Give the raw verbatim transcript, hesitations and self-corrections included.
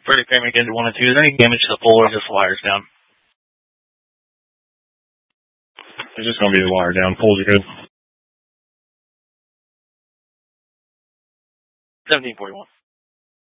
Verdict frame again to one and two. Is there any damage to the pole or just wires down? It's just going to be the wire down. Poles are good. seventeen forty-one.